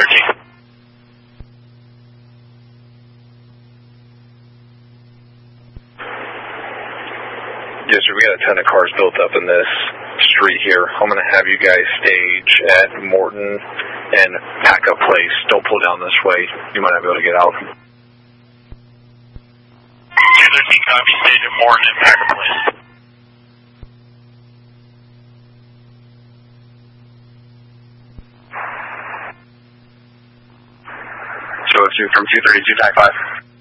213. Yes, sir. We got a ton of cars built up in this street here. I'm going to have you guys stage at Morton and Pack-Up Place. Don't pull down this way. You might not be able to get out. 213 copy, stage at Morton and Pack-Up Place. So it's you from 232 TAC 5.